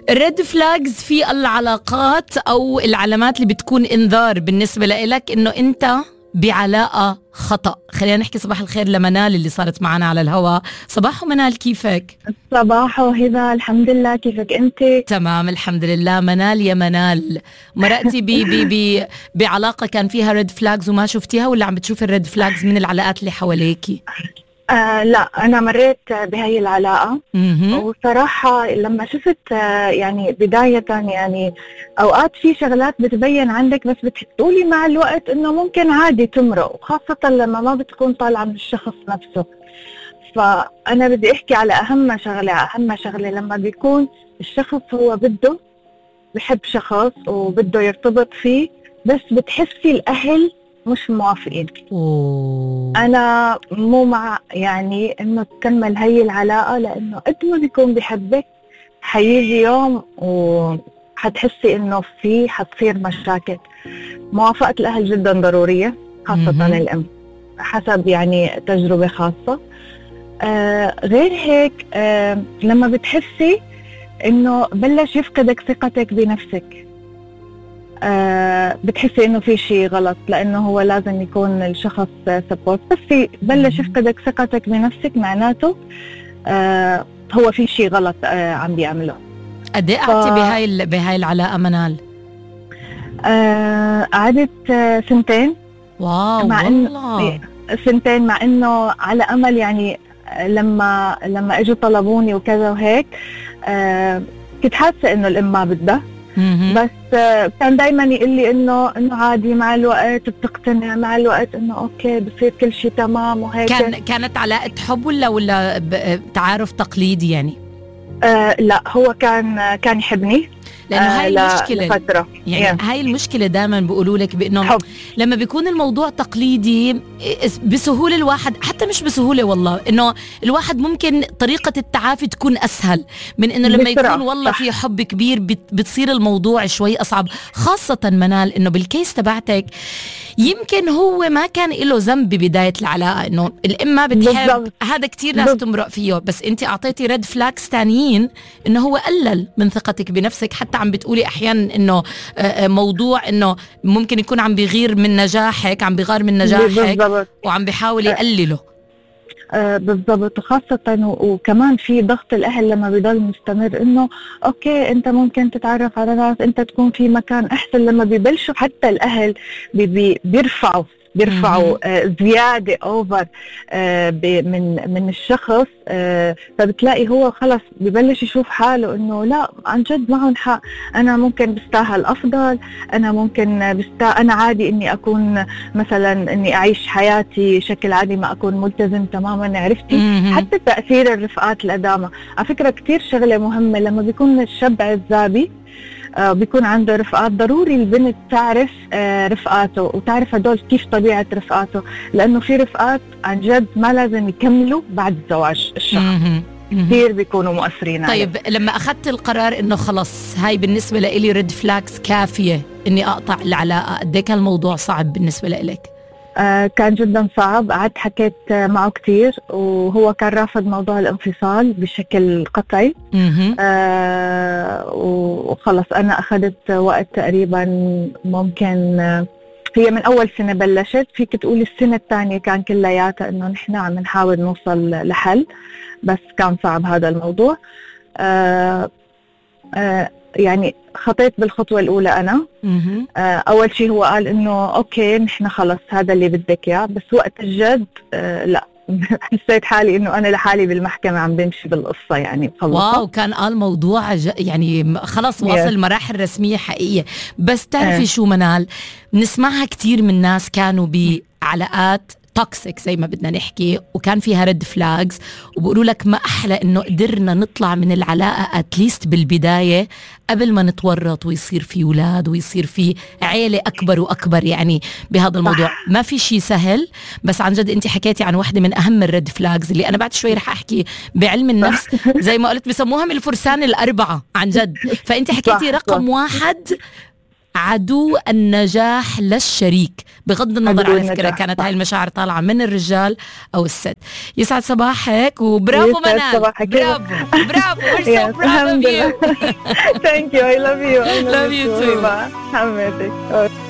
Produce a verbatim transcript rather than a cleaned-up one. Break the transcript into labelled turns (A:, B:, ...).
A: الريد فلاجز في العلاقات أو العلامات اللي بتكون إنذار بالنسبة لإلك إنه أنت بعلاقة خطأ. خلينا نحكي صباح الخير لمنال اللي صارت معنا على الهواء. صباح منال، كيفك؟
B: صباح وهبة، الحمد لله، كيفك أنت؟
A: تمام الحمد لله. منال يا منال، مرقتي بي بي بي بعلاقة كان فيها ريد فلاجز وما شفتيها، ولا عم بتشوفي الريد فلاجز من العلاقات اللي حواليكي؟
B: آه لا، أنا مريت بهاي العلاقة. وصراحة لما شفت آه يعني بداية يعني أوقات في شغلات بتبين عندك بس بتقولي مع الوقت إنه ممكن عادي تمرق، وخاصة لما ما بتكون طالعة من الشخص نفسه. فأنا بدي أحكي على أهم شغلة أهم شغلة لما بيكون الشخص هو بده بحب شخص وبده يرتبط فيه، بس بتحسي الأهل مش موافقين.
A: أوه.
B: أنا مو مع يعني إنه تكمل هي العلاقة، لأنه قد ما بيكون بحبك حيجي يوم وحتحسي إنه في حتصير مشاكل. موافقة الأهل جدا ضرورية، خاصة م- الأم، حسب يعني تجربة خاصة. آه غير هيك، آه لما بتحسي إنه بلش يفقدك ثقتك بنفسك، آه بتحسي انه في شيء غلط، لانه هو لازم يكون الشخص سبورت. بس بلش يفقدك ثقتك بنفسك، معناته آه هو في شيء غلط آه عم بيعمله.
A: قد ايه قعدتي ف... بهاي بهاي العلاقه منال؟
B: آه قعدت آه سنتين.
A: واو
B: مع
A: والله.
B: إنه سنتين، مع انه على امل يعني لما لما اجوا طلبوني وكذا وهيك، آه كنت حاسه انه الام ما بدها، بس كان دايما يقول لي انه انه عادي، مع الوقت بتقتنع، مع الوقت انه اوكي بصير كل شيء تمام وهيك.
A: كان كانت علاقة حب ولا ولا تعارف تقليدي يعني؟
B: آه لا، هو كان كان يحبني،
A: لأنه هاي المشكلة
B: لفترة.
A: يعني yeah. هاي المشكلة دائما بيقولوا لك بأنه حب. لما بيكون الموضوع تقليدي بسهولة الواحد، حتى مش بسهولة والله، إنه الواحد ممكن طريقة التعافي تكون أسهل من إنه لما بسرعة. يكون والله صح. في حب كبير بتصير الموضوع شوي أصعب. خاصة منال إنه بالكيس تبعتك يمكن هو ما كان له ذنب ببداية العلاقة، إنه الأم ما بتحب بالضبط. هذا كتير ناس تمرق فيه، بس أنت أعطيتي ريد فلاكس تانيين إنه هو قلل من ثقتك بنفسك. حتى عم بتقولي أحيانا إنه موضوع إنه ممكن يكون عم بيغير من نجاحك، عم بيغار من نجاحك بالضبط. وعم بيحاول يقلله.
B: آه بالضبط. وخاصة وكمان في ضغط الأهل لما بيضل مستمر، إنه أوكي أنت ممكن تتعرف على ناس، أنت تكون في مكان أحسن. لما بيبلشوا حتى الأهل بي بي بيرفعوا بيرفعوا آه زيادة أوفر آه من من الشخص، آه فبتلاقي هو خلص ببلش يشوف حاله إنه لا، عن جد معهم حق، أنا ممكن بستاهل أفضل، أنا ممكن بستاهل، أنا عادي إني أكون مثلا إني أعيش حياتي شكل عادي، ما أكون ملتزم تماما. عرفتي؟ حتى تأثير الرفقات القدامى على فكرة كتير شغلة مهمة. لما بيكون الشاب عزابي آه بيكون عنده رفقات، ضروري البنت تعرف آه رفقاته وتعرف هدول كيف طبيعة رفقاته، لأنه في رفقات عن جد ما لازم يكملوا بعد الزواج الشخص، كثير بيكونوا مؤثرين.
A: طيب عليه. لما أخذت القرار إنه خلص هاي بالنسبة لإلي ريد فلاكس كافية إني أقطع العلاقة، قد ايه كان الموضوع صعب بالنسبة لإلك؟
B: آه كان جدا صعب. قعدت حكيت معه كتير، وهو كان رافض موضوع الانفصال بشكل قطعي. آه وخلص أنا أخذت وقت تقريبا، ممكن آه هي من أول سنة بلشت، فيك تقول السنة الثانية كان كلياتها إنه نحن عم نحاول نوصل لحل، بس كان صعب هذا الموضوع. آه آه يعني خطيت بالخطوة الأولى أنا. آه أول شيء هو قال إنه أوكي نحن خلص هذا اللي بدك إياه، بس وقت الجد آه لا حسيت حالي إنه أنا لحالي بالمحكمة عم بمشي بالقصة يعني خلصت.
A: واو، كان قال موضوع يعني خلص واصل yeah. مراحل رسمية حقيقية. بس تعرفي yeah. شو منال، نسمعها كتير من ناس كانوا بعلاقات توكسيك زي ما بدنا نحكي، وكان فيها ريد فلاجز، وبقولوا لك ما أحلى إنه قدرنا نطلع من العلاقة أتليست بالبداية قبل ما نتورط ويصير في أولاد ويصير في عيلة أكبر وأكبر. يعني بهذا الموضوع ما في شيء سهل، بس عن جد أنت حكيتي عن واحدة من أهم الريد فلاجز اللي أنا بعد شوي رح أحكي بعلم النفس زي ما قلت بسموها من الفرسان الأربعة عن جد. فأنت حكيتي رقم واحد عدو النجاح للشريك، بغض النظر على فكرة كانت هاي المشاعر طالعة من الرجال أو الست. يسعد صباحك وبرافو منال، برافو برافو we're so proud of you.
B: Thank you, I love you. I love,
A: love you too.
B: حماتك.